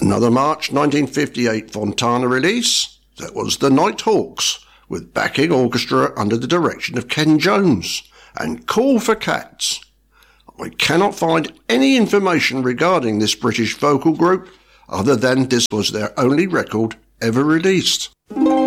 Another March 1958 Fontana release, that was the Nighthawks, with backing orchestra under the direction of Ken Jones, and Call for Cats. I cannot find any information regarding this British vocal group other than this was their only record ever released.